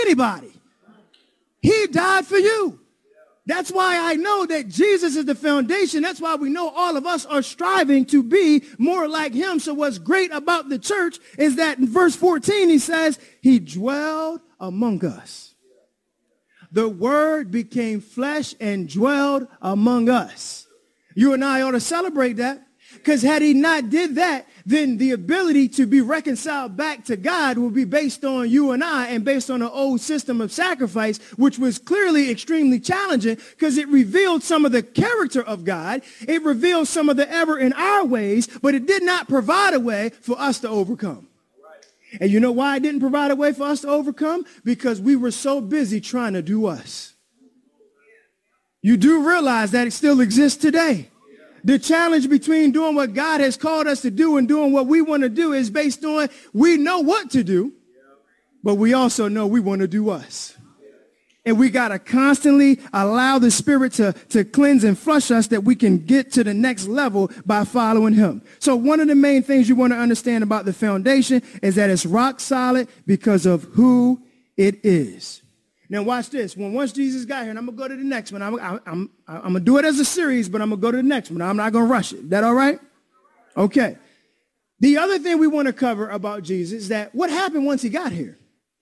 anybody. He died for you. That's why I know that Jesus is the foundation. That's why we know all of us are striving to be more like him. So what's great about the church is that in verse 14, he says, he dwelled among us. The word became flesh and dwelled among us. You and I ought to celebrate that, because had he not did that, then the ability to be reconciled back to God will be based on you and I and based on an old system of sacrifice, which was clearly extremely challenging because it revealed some of the character of God. It revealed some of the error in our ways, but it did not provide a way for us to overcome. And you know why it didn't provide a way for us to overcome? Because we were so busy trying to do us. You do realize that it still exists today. The challenge between doing what God has called us to do and doing what we want to do is based on we know what to do, but we also know we want to do us. And we got to constantly allow the Spirit to cleanse and flush us that we can get to the next level by following him. So one of the main things you want to understand about the foundation is that it's rock solid because of who it is. Now watch this. Once Jesus got here, and I'm going to go to the next one. I'm going to do it as a series, but I'm going to go to the next one. I'm not going to rush it. That all right? Okay. The other thing we want to cover about Jesus is that what happened once he got here?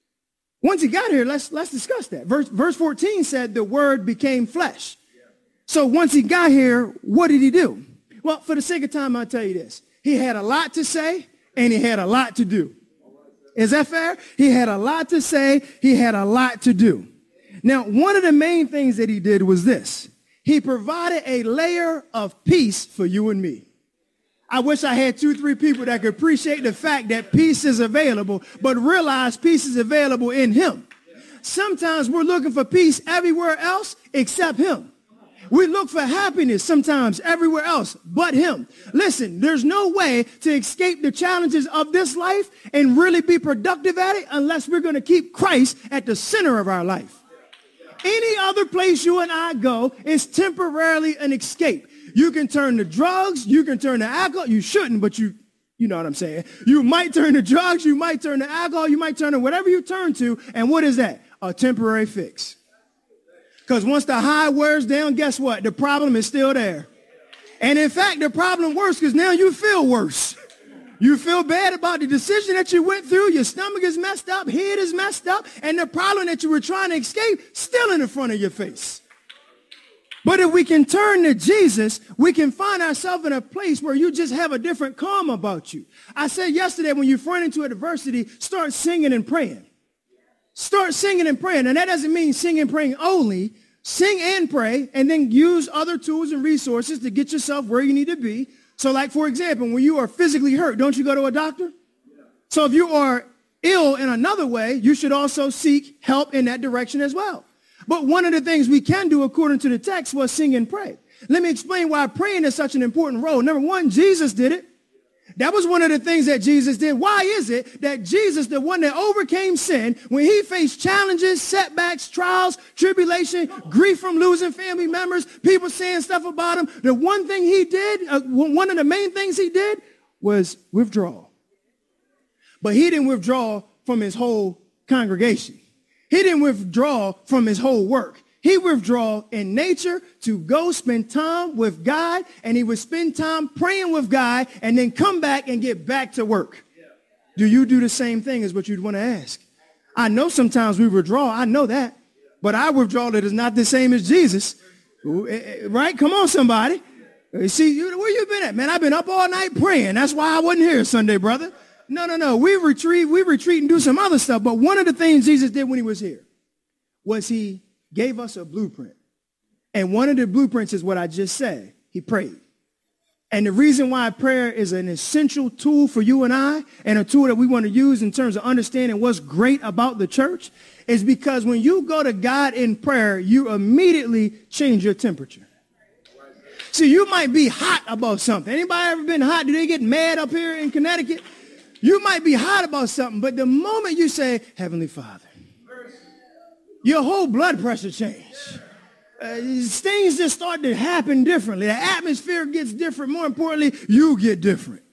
Once he got here, let's discuss that. Verse 14 said the word became flesh. So once he got here, what did he do? Well, for the sake of time, I'll tell you this. He had a lot to say and he had a lot to do. Is that fair? He had a lot to say. He had a lot to do. Now, one of the main things that he did was this. He provided a layer of peace for you and me. I wish I had 2-3 people that could appreciate the fact that peace is available, but realize peace is available in him. Sometimes we're looking for peace everywhere else except him. We look for happiness sometimes everywhere else but him. Listen, there's no way to escape the challenges of this life and really be productive at it unless we're going to keep Christ at the center of our life. Any other place you and I go is temporarily an escape. You can turn to drugs. You can turn to alcohol. You shouldn't, but you know what I'm saying. You might turn to drugs. You might turn to alcohol. You might turn to whatever you turn to. And what is that? A temporary fix. Because once the high wears down, guess what? The problem is still there. And in fact, the problem worse because now you feel worse. You feel bad about the decision that you went through. Your stomach is messed up. Head is messed up. And the problem that you were trying to escape still in the front of your face. But if we can turn to Jesus, we can find ourselves in a place where you just have a different calm about you. I said yesterday, when you run into adversity, start singing and praying. Start singing and praying. And that doesn't mean sing and praying only. Sing and pray, and then use other tools and resources to get yourself where you need to be. So like, for example, when you are physically hurt, don't you go to a doctor? So if you are ill in another way, you should also seek help in that direction as well. But one of the things we can do according to the text was sing and pray. Let me explain why praying is such an important role. Number one, Jesus did it. That was one of the things that Jesus did. Why is it that Jesus, the one that overcame sin, when he faced challenges, setbacks, trials, tribulation, grief from losing family members, people saying stuff about him, the one thing he did, one of the main things he did was withdraw. But he didn't withdraw from his whole congregation. He didn't withdraw from his whole work. He withdrew in nature to go spend time with God, and he would spend time praying with God and then come back and get back to work. Do you do the same thing is what you'd want to ask? I know sometimes we withdraw. I know that. But our withdrawal is not the same as Jesus. Right? Come on, somebody. See, where you been at? Man, I've been up all night praying. That's why I wasn't here Sunday, brother. No. We retreat and do some other stuff. But one of the things Jesus did when he was here was he gave us a blueprint. And one of the blueprints is what I just said. He prayed. And the reason why prayer is an essential tool for you and I, and a tool that we want to use in terms of understanding what's great about the church, is because when you go to God in prayer, you immediately change your temperature. See, you might be hot about something. Anybody ever been hot? Do they get mad up here in Connecticut? You might be hot about something, but the moment you say, Heavenly Father, your whole blood pressure changes. Things just start to happen differently. The atmosphere gets different. More importantly, you get different.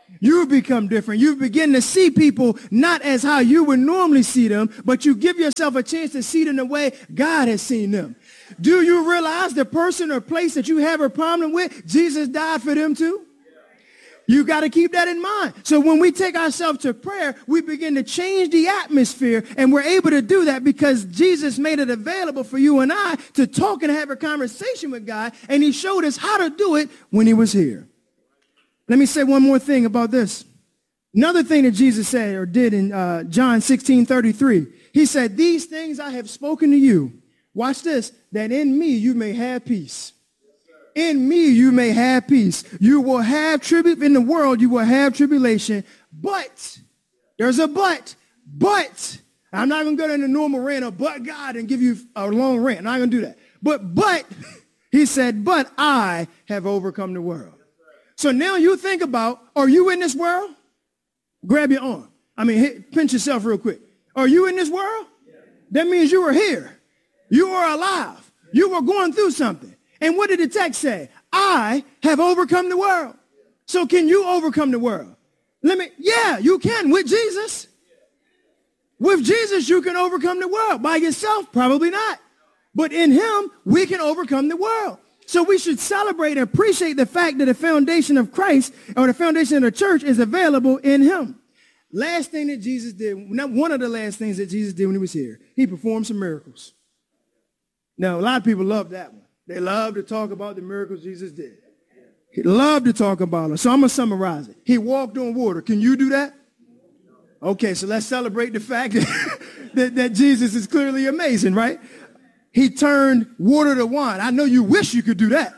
You become different. You begin to see people not as how you would normally see them, but you give yourself a chance to see them the way God has seen them. Do you realize the person or place that you have a problem with, Jesus died for them too? You got to keep that in mind. So when we take ourselves to prayer, we begin to change the atmosphere, and we're able to do that because Jesus made it available for you and I to talk and have a conversation with God, and he showed us how to do it when he was here. Let me say one more thing about this. Another thing that Jesus said or did in John 16:33, he said, these things I have spoken to you. Watch this, that in me you may have peace. In me you may have peace. You will have tribulation. In the world you will have tribulation. But, there's a but. I'm not going to go into normal rant of but God and give you a long rant. I'm not going to do that. But, he said, but I have overcome the world. So now you think about, are you in this world? Grab your arm. Pinch yourself real quick. Are you in this world? That means you were here. You are alive. You were going through something. And what did the text say? I have overcome the world. So can you overcome the world? Yeah, you can with Jesus. With Jesus, you can overcome the world. By yourself, probably not. But in him, we can overcome the world. So we should celebrate and appreciate the fact that the foundation of Christ or the foundation of the church is available in him. Last thing that Jesus did, not one of the last things that Jesus did when he was here, he performed some miracles. Now, a lot of people love that one. They love to talk about the miracles Jesus did. He loved to talk about them. So I'm going to summarize it. He walked on water. Can you do that? Okay, so let's celebrate the fact that Jesus is clearly amazing, right? He turned water to wine. I know you wish you could do that.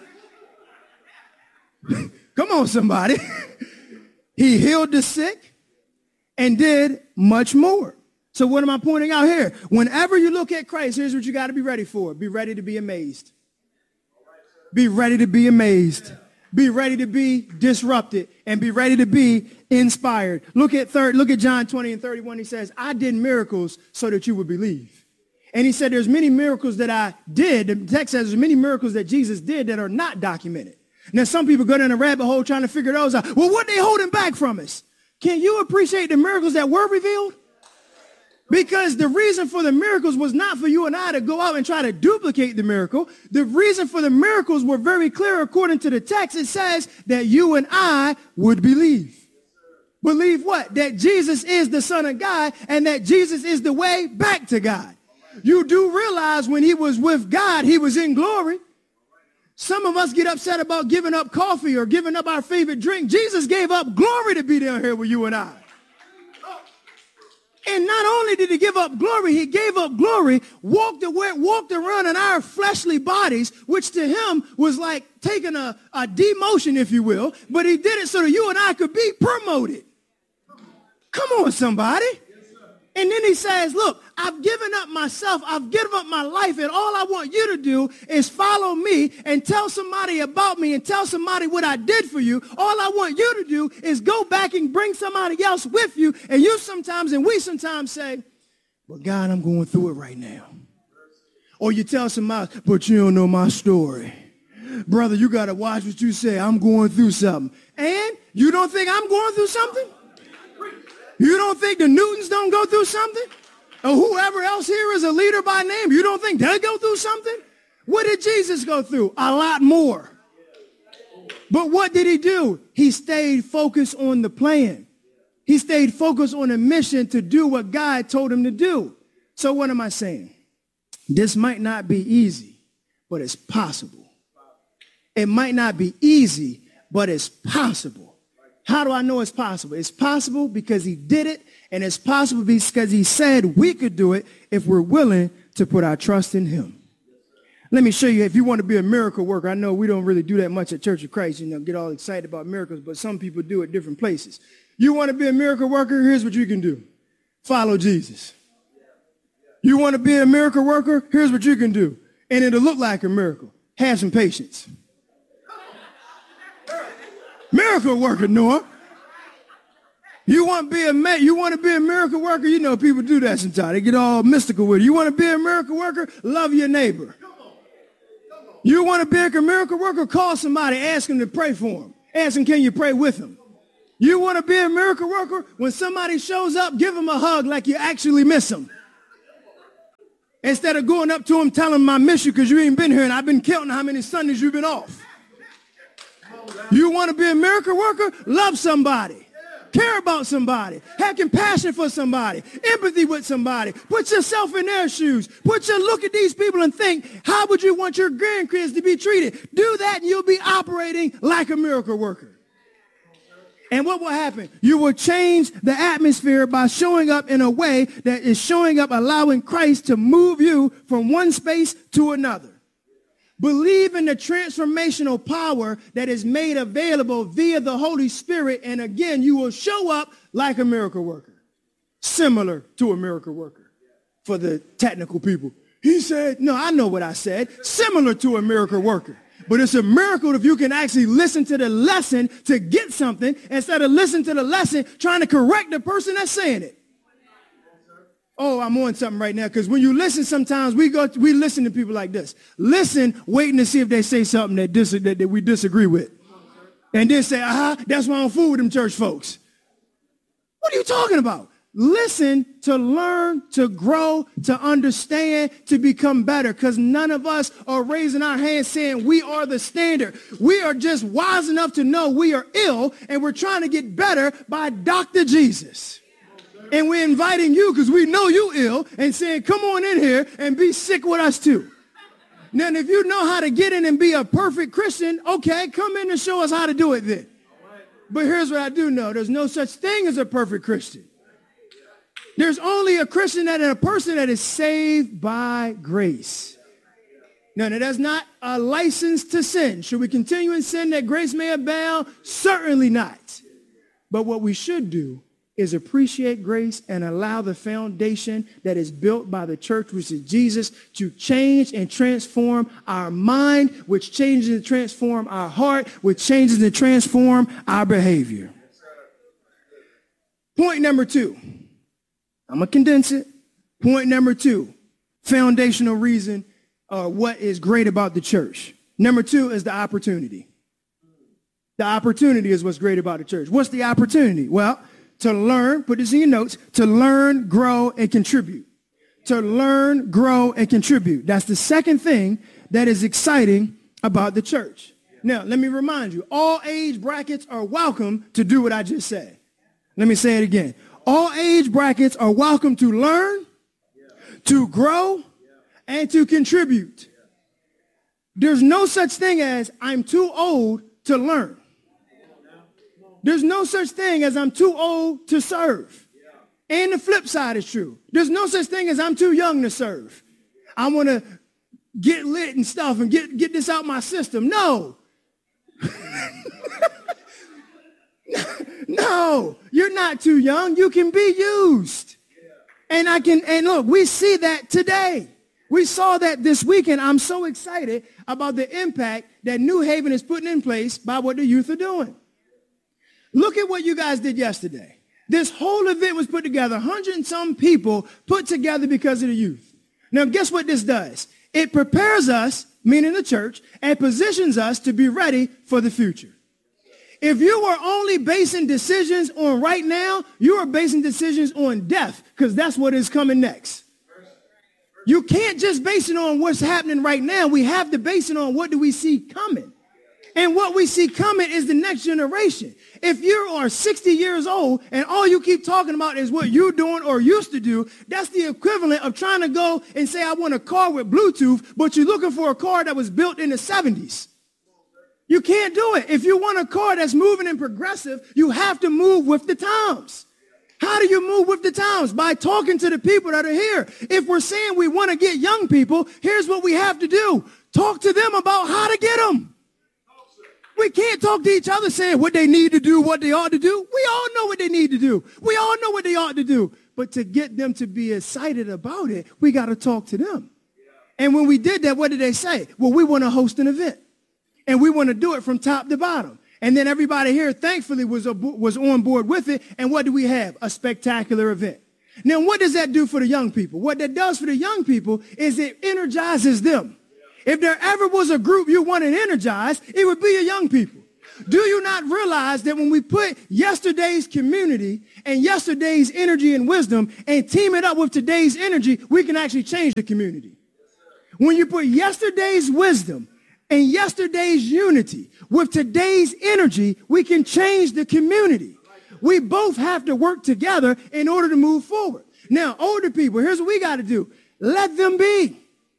Come on, somebody. He healed the sick and did much more. So what am I pointing out here? Whenever you look at Christ, here's what you got to be ready for. Be ready to be amazed. Be ready to be amazed. Be ready to be disrupted and be ready to be inspired. Look at John 20:31. He says, I did miracles so that you would believe. And he said, there's many miracles that I did. The text says there's many miracles that Jesus did that are not documented. Now, some people go down a rabbit hole trying to figure those out. Well, what are they holding back from us? Can you appreciate the miracles that were revealed? Because the reason for the miracles was not for you and I to go out and try to duplicate the miracle. The reason for the miracles were very clear according to the text. It says that you and I would believe. Believe what? That Jesus is the Son of God and that Jesus is the way back to God. You do realize when he was with God, he was in glory. Some of us get upset about giving up coffee or giving up our favorite drink. Jesus gave up glory to be down here with you and I. And not only did he give up glory, he gave up glory, walked around in our fleshly bodies, which to him was like taking a demotion, if you will. But he did it so that you and I could be promoted. Come on, somebody. And then he says, look, I've given up myself. I've given up my life. And all I want you to do is follow me and tell somebody about me and tell somebody what I did for you. All I want you to do is go back and bring somebody else with you. And you sometimes, and we sometimes say, but God, I'm going through it right now. Or you tell somebody, but you don't know my story. Brother, you got to watch what you say. I'm going through something. And you don't think I'm going through something? You don't think the Newtons don't go through something? Or whoever else here is a leader by name, you don't think they go through something? What did Jesus go through? A lot more. But what did he do? He stayed focused on the plan. He stayed focused on a mission to do what God told him to do. So what am I saying? This might not be easy, but it's possible. It might not be easy, but it's possible. How do I know it's possible? It's possible because he did it, and it's possible because he said we could do it if we're willing to put our trust in him. Let me show you, if you want to be a miracle worker, I know we don't really do that much at Church of Christ, get all excited about miracles, but some people do at different places. You want to be a miracle worker? Here's what you can do. Follow Jesus. You want to be a miracle worker? Here's what you can do. And it'll look like a miracle. Have some patience. Miracle worker, Noah. You want to be a miracle worker? You know people do that sometimes. They get all mystical with it. You want to be a miracle worker? Love your neighbor. You want to be a miracle worker? Call somebody. Ask them to pray for them. Ask them, can you pray with them? You want to be a miracle worker? When somebody shows up, give them a hug like you actually miss them. Instead of going up to them telling them I miss you because you ain't been here and I've been counting how many Sundays you've been off. You want to be a miracle worker? Love somebody. Care about somebody. Have compassion for somebody. Empathy with somebody. Put yourself in their shoes. Look at these people and think, how would you want your grandkids to be treated? Do that and you'll be operating like a miracle worker. And what will happen? You will change the atmosphere by showing up in a way that is showing up, allowing Christ to move you from one space to another. Believe in the transformational power that is made available via the Holy Spirit, and again, you will show up like a miracle worker, similar to a miracle worker. For the technical people, he said, no, I know what I said, similar to a miracle worker. But it's a miracle if you can actually listen to the lesson to get something instead of listening to the lesson trying to correct the person that's saying it. Oh, I'm on something right now, because when you listen, sometimes we listen to people like this. Listen, waiting to see if they say something that we disagree with. And then say, that's why I don't fool with them church folks. What are you talking about? Listen to learn, to grow, to understand, to become better, because none of us are raising our hands saying we are the standard. We are just wise enough to know we are ill, and we're trying to get better by Dr. Jesus. And we're inviting you because we know you ill and saying, come on in here and be sick with us too. Now, if you know how to get in and be a perfect Christian, okay, come in and show us how to do it then. But here's what I do know. There's no such thing as a perfect Christian. There's only a Christian that is a person that is saved by grace. Now, that's not a license to sin. Should we continue in sin that grace may abound? Certainly not. But what we should do is appreciate grace and allow the foundation that is built by the church, which is Jesus, to change and transform our mind, which changes and transform our heart, which changes and transform our behavior. Point number 2. I'm going to condense it. Point number 2, foundational reason what is great about the church. Number 2 is the opportunity. The opportunity is what's great about the church. What's the opportunity? Well, to learn, put this in your notes, to learn, grow, and contribute. To learn, grow, and contribute. That's the second thing that is exciting about the church. Now, let me remind you, all age brackets are welcome to do what I just said. Let me say it again. All age brackets are welcome to learn, to grow, and to contribute. There's no such thing as I'm too old to learn. There's no such thing as I'm too old to serve. And the flip side is true. There's no such thing as I'm too young to serve. I want to get lit and stuff and get this out my system. No. No, you're not too young. You can be used. And look, we see that today. We saw that this weekend. I'm so excited about the impact that New Haven is putting in place by what the youth are doing. Look at what you guys did yesterday. This whole event was put together, 100 and some people put together because of the youth. Now, guess what this does? It prepares us, meaning the church, and positions us to be ready for the future. If you were only basing decisions on right now, you are basing decisions on death, because that's what is coming next. You can't just base it on what's happening right now. We have to base it on what do we see coming. And what we see coming is the next generation. If you are 60 years old and all you keep talking about is what you're doing or used to do, that's the equivalent of trying to go and say, I want a car with Bluetooth, but you're looking for a car that was built in the 70s. You can't do it. If you want a car that's moving and progressive, you have to move with the times. How do you move with the times? By talking to the people that are here. If we're saying we want to get young people, here's what we have to do. Talk to them about how to get them. We can't talk to each other saying what they need to do, what they ought to do. We all know what they need to do. We all know what they ought to do. But to get them to be excited about it, we got to talk to them. And when we did that, what did they say? Well, we want to host an event. And we want to do it from top to bottom. And then everybody here, thankfully, was on board with it. And what do we have? A spectacular event. Now, what does that do for the young people? What that does for the young people is it energizes them. If there ever was a group you wanted energized, it would be your young people. Do you not realize that when we put yesterday's community and yesterday's energy and wisdom and team it up with today's energy, we can actually change the community? When you put yesterday's wisdom and yesterday's unity with today's energy, we can change the community. We both have to work together in order to move forward. Now, older people, here's what we got to do. Let them be.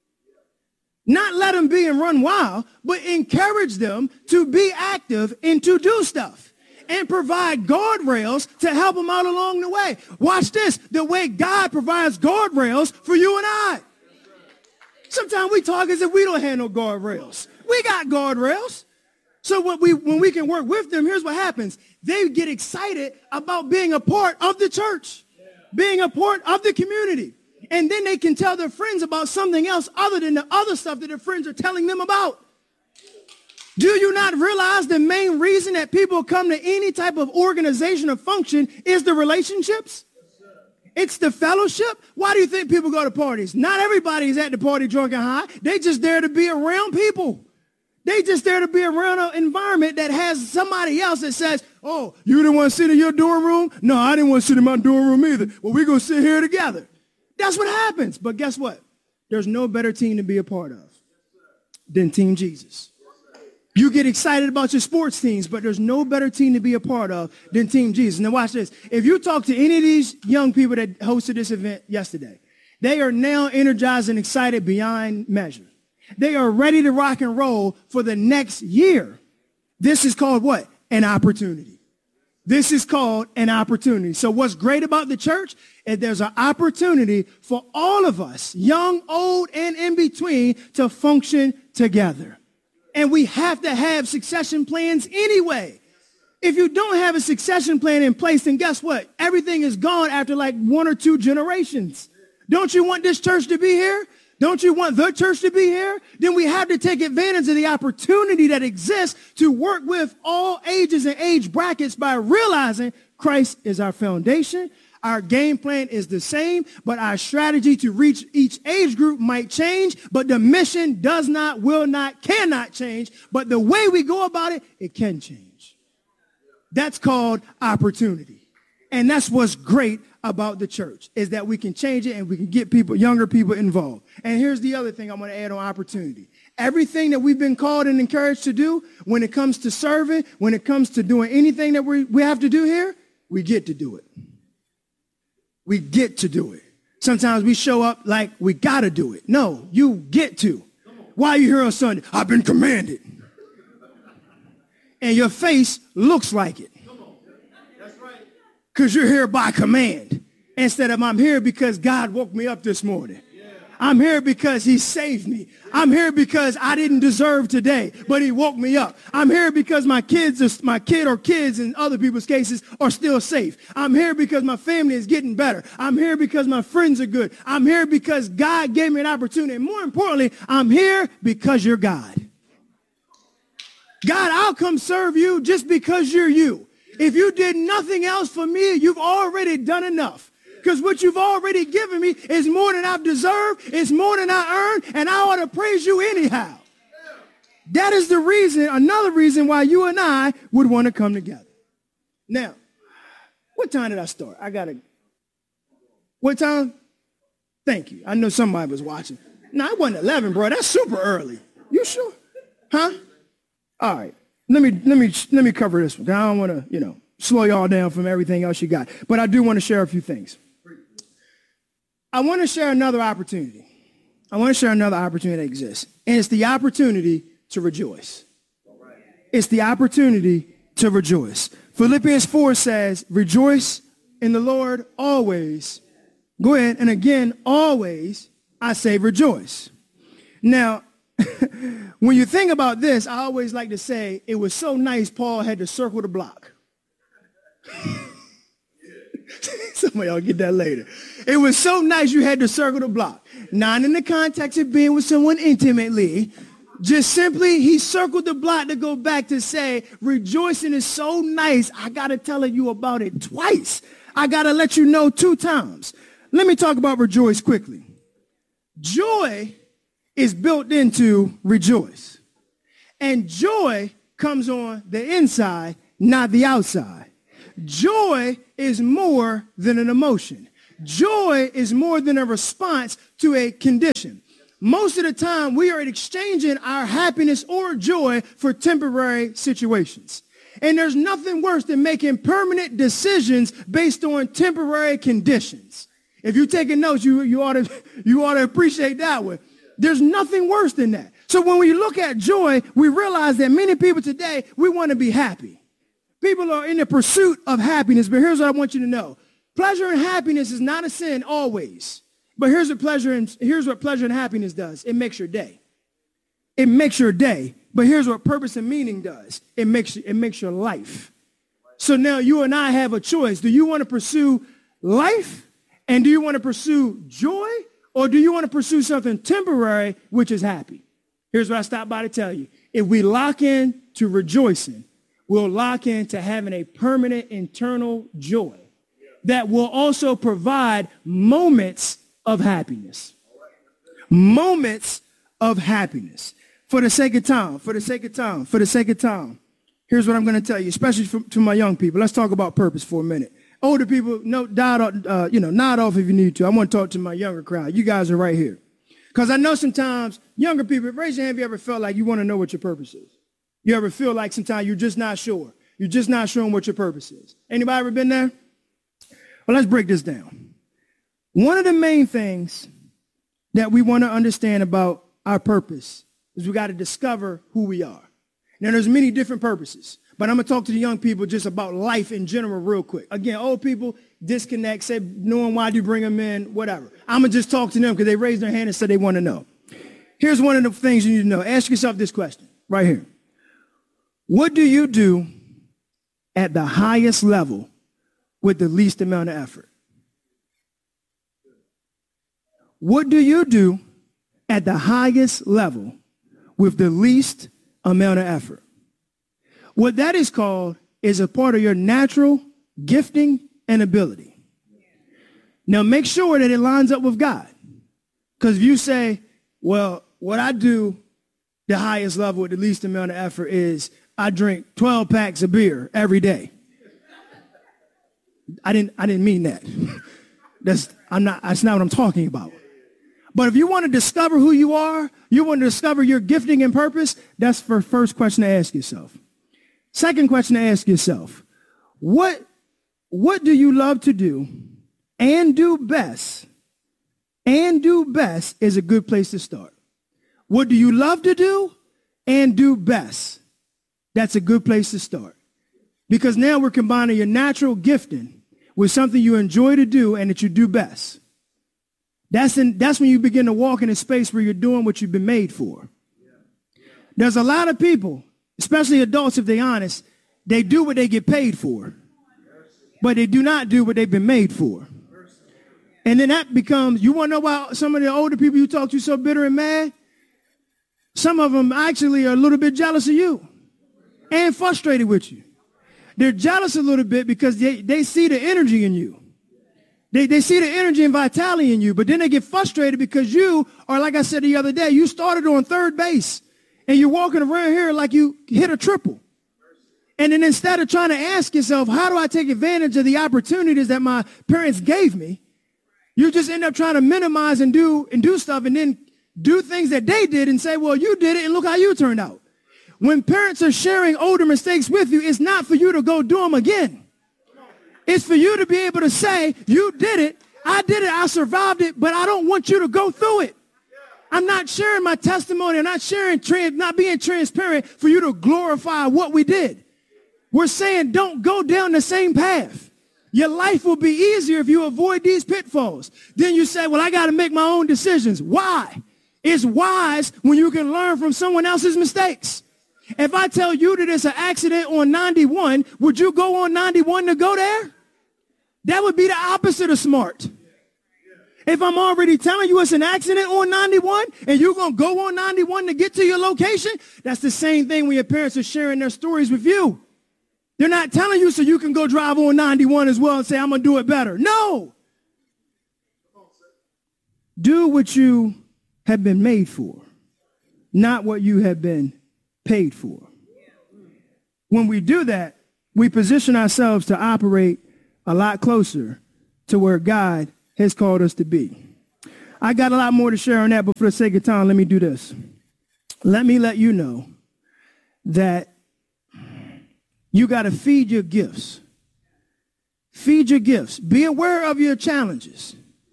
Not let them be and run wild, but encourage them to be active and to do stuff and provide guardrails to help them out along the way. Watch this, the way God provides guardrails for you and I. Sometimes we talk as if we don't have no guardrails. We got guardrails. So when we can work with them, here's what happens. They get excited about being a part of the church, being a part of the community. And then they can tell their friends about something else other than the other stuff that their friends are telling them about. Do you not realize the main reason that people come to any type of organization or function is the relationships? It's the fellowship. Why do you think people go to parties? Not everybody is at the party drunk and high. They just there to be around people. They just there to be around an environment that has somebody else that says, oh, you didn't want to sit in your dorm room? No, I didn't want to sit in my dorm room either. Well, we're going to sit here together. That's what happens. But guess what? There's no better team to be a part of than Team Jesus. You get excited about your sports teams, but there's no better team to be a part of than Team Jesus. Now watch this. If you talk to any of these young people that hosted this event yesterday, they are now energized and excited beyond measure. They are ready to rock and roll for the next year. This is called what? An opportunity. This is called an opportunity. So what's great about the church is there's an opportunity for all of us, young, old, and in between, to function together. And we have to have succession plans anyway. If you don't have a succession plan in place, then guess what? Everything is gone after like 1 or 2 generations. Don't you want this church to be here? Don't you want the church to be here? Then we have to take advantage of the opportunity that exists to work with all ages and age brackets by realizing Christ is our foundation. Our game plan is the same, but our strategy to reach each age group might change, but the mission does not, will not, cannot change. But the way we go about it, it can change. That's called opportunity. And that's what's great about the church, is that we can change it and we can get people, younger people involved. And here's the other thing I'm going to add on opportunity. Everything that we've been called and encouraged to do when it comes to serving, when it comes to doing anything that we have to do here, we get to do it. We get to do it. Sometimes we show up like we got to do it. No, you get to. Why are you here on Sunday? I've been commanded. And your face looks like it. Because you're here by command. Instead of I'm here because God woke me up this morning. I'm here because he saved me. I'm here because I didn't deserve today, but he woke me up. I'm here because my kids in other people's cases are still safe. I'm here because my family is getting better. I'm here because my friends are good. I'm here because God gave me an opportunity. And more importantly, I'm here because you're God. God, I'll come serve you just because you're you. If you did nothing else for me, you've already done enough. Because what you've already given me is more than I've deserved. It's more than I earned. And I ought to praise you anyhow. That is the reason, another reason why you and I would want to come together. Now, what time did I start? What time? Thank you. I know somebody was watching. No, it wasn't 11, bro. That's super early. You sure? Huh? All right. Let me cover this one. I don't want to, slow y'all down from everything else you got. But I do want to share a few things. I want to share another opportunity. That exists. And it's the opportunity to rejoice. It's the opportunity to rejoice. Philippians 4 says, rejoice in the Lord always. Go ahead. And again, always, I say rejoice. Now, when you think about this, I always like to say it was so nice Paul had to circle the block. Some of y'all get that later. It was so nice you had to circle the block. Not in the context of being with someone intimately. Just simply, he circled the block to go back to say, rejoicing is so nice, I got to tell you about it twice. I got to let you know 2 times. Let me talk about rejoice quickly. Joy is built into rejoice. And joy comes on the inside, not the outside. Joy is more than an emotion. Joy is more than a response to a condition. Most of the time, we are exchanging our happiness or joy for temporary situations. And there's nothing worse than making permanent decisions based on temporary conditions. If you're taking notes, you ought to appreciate that one. There's nothing worse than that. So when we look at joy, we realize that many people today, we want to be happy. People are in the pursuit of happiness, but here's what I want you to know. Pleasure and happiness is not a sin always. But here's what pleasure and happiness does. It makes your day. It makes your day. But here's what purpose and meaning does. It makes your life. So now you and I have a choice. Do you want to pursue life? And do you want to pursue joy? Or do you want to pursue something temporary, which is happy? Here's what I stopped by to tell you. If we lock in to rejoicing, we'll lock in to having a permanent internal joy that will also provide moments of happiness. Moments of happiness. For the sake of time, here's what I'm going to tell you, especially to my young people. Let's talk about purpose for a minute. Older people, nod off if you need to. I want to talk to my younger crowd. You guys are right here. Because I know sometimes younger people, raise your hand if you ever felt like you want to know what your purpose is. You ever feel like sometimes you're just not sure. You're just not sure what your purpose is. Anybody ever been there? Well, let's break this down. One of the main things that we want to understand about our purpose is we got to discover who we are. Now, there's many different purposes, but I'm going to talk to the young people just about life in general real quick. Again, old people disconnect, say, knowing why do you bring them in, whatever. I'm going to just talk to them because they raised their hand and said they want to know. Here's one of the things you need to know. Ask yourself this question right here. What do you do at the highest level with the least amount of effort? What do you do at the highest level with the least amount of effort? What that is called is a part of your natural gifting and ability. Now make sure that it lines up with God. Because if you say, well, what I do the highest level with the least amount of effort is I drink 12 packs of beer every day. I didn't mean that. That's not what I'm talking about. But if you want to discover who you are, you want to discover your gifting and purpose, that's the first question to ask yourself. Second question to ask yourself, what do you love to do and do best? And do best is a good place to start. What do you love to do and do best? That's a good place to start. Because now we're combining your natural gifting with something you enjoy to do and that you do best. That's when you begin to walk in a space where you're doing what you've been made for. There's a lot of people, especially adults if they're honest, they do what they get paid for, but they do not do what they've been made for. And then that becomes, you want to know why some of the older people you talk to so bitter and mad? Some of them actually are a little bit jealous of you and frustrated with you. They're jealous a little bit because they see the energy in you. They see the energy and vitality in you, but then they get frustrated because you are, like I said the other day, you started on third base and you're walking around here like you hit a triple. And then instead of trying to ask yourself, how do I take advantage of the opportunities that my parents gave me? You just end up trying to minimize and do stuff and then do things that they did and say, well, you did it and look how you turned out. When parents are sharing older mistakes with you, it's not for you to go do them again. It's for you to be able to say, you did it, I survived it, but I don't want you to go through it. I'm not sharing my testimony. I'm not not being transparent for you to glorify what we did. We're saying don't go down the same path. Your life will be easier if you avoid these pitfalls. Then you say, well, I got to make my own decisions. Why? It's wise when you can learn from someone else's mistakes. If I tell you that it's an accident on 91, would you go on 91 to go there? That would be the opposite of smart. If I'm already telling you it's an accident on 91 and you're going to go on 91 to get to your location, that's the same thing when your parents are sharing their stories with you. They're not telling you so you can go drive on 91 as well and say, I'm going to do it better. No. Do what you have been made for, not what you have been paid for. When we do that, we position ourselves to operate a lot closer to where God has called us to be. I got a lot more to share on that, but for the sake of time, let me do this. Let me let you know that you got to feed your gifts. Feed your gifts. Be aware of your challenges.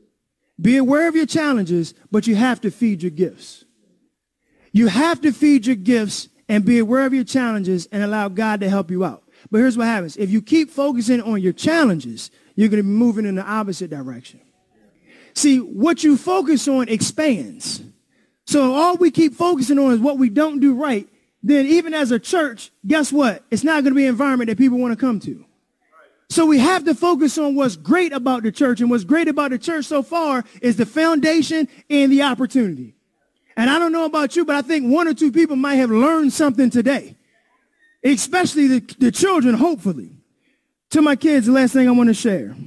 Be aware of your challenges, but you have to feed your gifts. You have to feed your gifts and be aware of your challenges and allow God to help you out. But here's what happens. If you keep focusing on your challenges, you're going to be moving in the opposite direction. See, what you focus on expands. So all we keep focusing on is what we don't do right. Then even as a church, guess what? It's not going to be an environment that people want to come to. So we have to focus on what's great about the church. And what's great about the church so far is the foundation and the opportunity. And I don't know about you, but I think one or two people might have learned something today, especially the children, hopefully. To my kids, the last thing I want to share,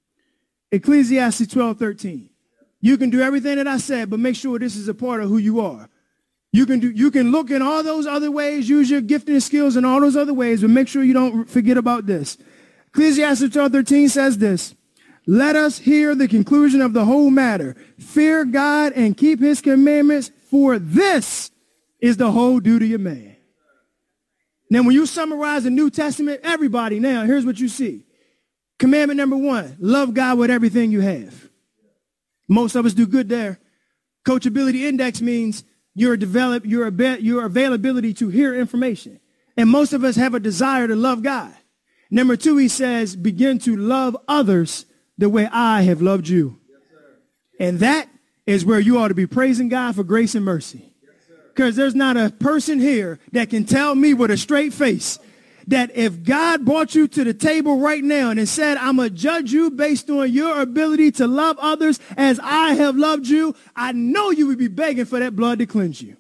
Ecclesiastes 12:13. You can do everything that I said, but make sure this is a part of who you are. You can look in all those other ways, use your gifting and skills in all those other ways, but make sure you don't forget about this. Ecclesiastes 12:13 says this: let us hear the conclusion of the whole matter. Fear God and keep his commandments, for this is the whole duty of man. Now, when you summarize the New Testament, everybody now, here's what you see. Commandment number 1, love God with everything you have. Most of us do good there. Coachability index means your availability to hear information. And most of us have a desire to love God. Number 2, he says, begin to love others the way I have loved you. And that is where you ought to be praising God for grace and mercy. Because there's not a person here that can tell me with a straight face that if God brought you to the table right now and said, I'm going to judge you based on your ability to love others as I have loved you, I know you would be begging for that blood to cleanse you.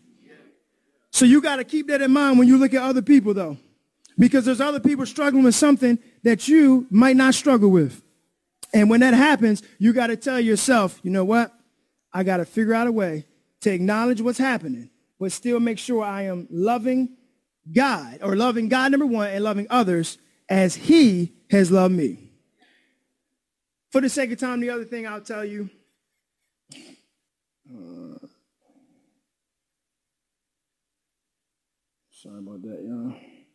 So you got to keep that in mind when you look at other people, though, because there's other people struggling with something that you might not struggle with. And when that happens, you got to tell yourself, you know what? I got to figure out a way to acknowledge what's happening, but still make sure I am loving God, or loving God, number 1, and loving others as he has loved me. For the sake of time, the other thing I'll tell you, sorry about that, y'all.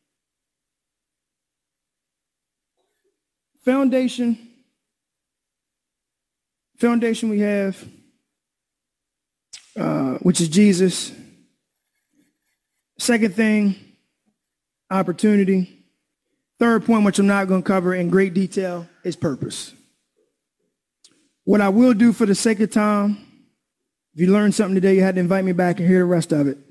Foundation we have, which is Jesus. Second thing, opportunity. Third point, which I'm not going to cover in great detail, is purpose. What I will do for the sake of time, if you learned something today, you had to invite me back and hear the rest of it.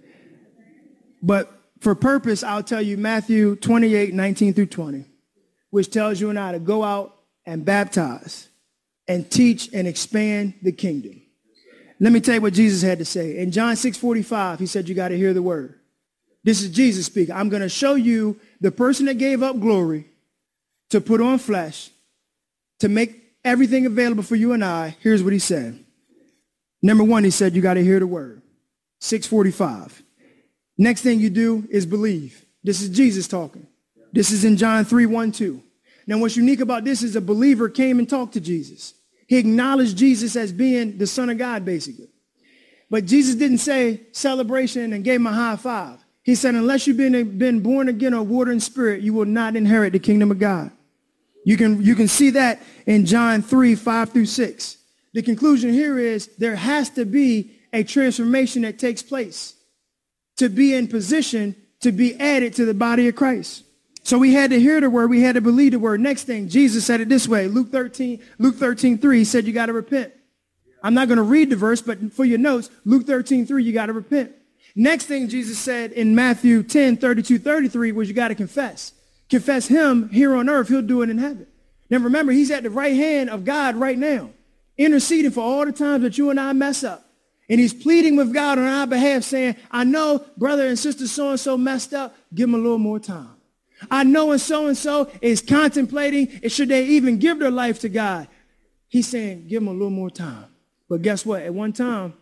But for purpose, I'll tell you Matthew 28:19 through 20, which tells you and I to go out and baptize and teach and expand the kingdom. Let me tell you what Jesus had to say. In John 6:45, he said, you got to hear the word. This is Jesus speaking. I'm going to show you the person that gave up glory to put on flesh, to make everything available for you and I. Here's what he said. Number 1, he said, you got to hear the word. 6:45. Next thing you do is believe. This is Jesus talking. This is in John 3:1-2. Now, what's unique about this is a believer came and talked to Jesus. He acknowledged Jesus as being the Son of God, basically. But Jesus didn't say celebration and gave him a high five. He said, unless you've been born again of water and spirit, you will not inherit the kingdom of God. You can see that in John 3:5-6. The conclusion here is there has to be a transformation that takes place to be in position to be added to the body of Christ. So we had to hear the word. We had to believe the word. Next thing, Jesus said it this way. Luke 13:3, he said you got to repent. I'm not going to read the verse, but for your notes, Luke 13:3, you got to repent. Next thing Jesus said in Matthew 10:32-33 was you got to confess. Confess him here on earth. He'll do it in heaven. Now remember, he's at the right hand of God right now, interceding for all the times that you and I mess up. And he's pleading with God on our behalf, saying, I know brother and sister so-and-so messed up. Give them a little more time. I know and so is contemplating, should they even give their life to God? He's saying, give them a little more time. But guess what? At one time,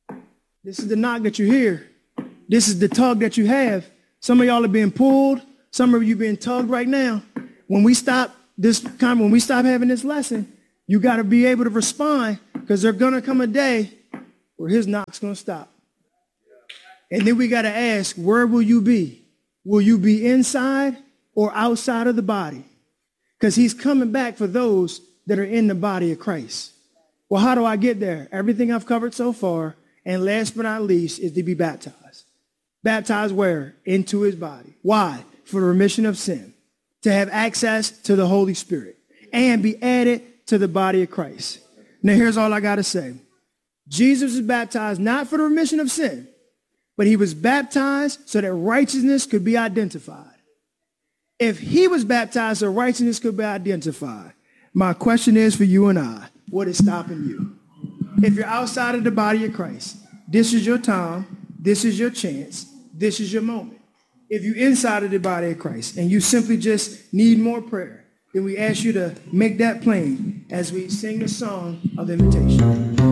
this is the knock that you hear. This is the tug that you have. Some of y'all are being pulled. Some of you being tugged right now. When we stop having this lesson, you got to be able to respond, because there's going to come a day where his knock's going to stop. And then we got to ask, where will you be? Will you be inside or outside of the body? Because he's coming back for those that are in the body of Christ. Well, how do I get there? Everything I've covered so far, and last but not least, is to be baptized. Baptized where? Into his body. Why? For the remission of sin. To have access to the Holy Spirit and be added to the body of Christ. Now, here's all I got to say. Jesus was baptized not for the remission of sin, but he was baptized so that righteousness could be identified. If he was baptized so righteousness could be identified, my question is for you and I, what is stopping you? If you're outside of the body of Christ, this is your time, this is your chance, this is your moment. If you're inside of the body of Christ and you simply just need more prayer, then we ask you to make that plain as we sing the song of invitation.